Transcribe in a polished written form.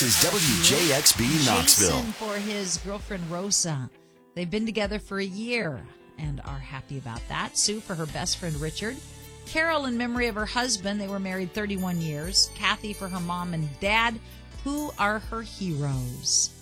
This is WJXB Knoxville. Jason for his girlfriend Rosa. They've been together for a year and are happy about that. Sue for her best friend Richard. Carol in memory of her husband. They were married 31 years. Kathy for her mom and dad, who are her heroes.